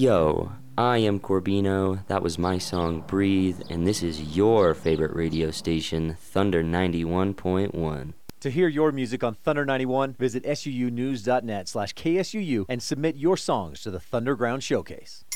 Yo, I am Corbino. That was my song Breathe, and this is your favorite radio station, Thunder 91.1. To hear your music on Thunder 91, visit suunews.net/KSUU and submit your songs to the Thunderground Showcase.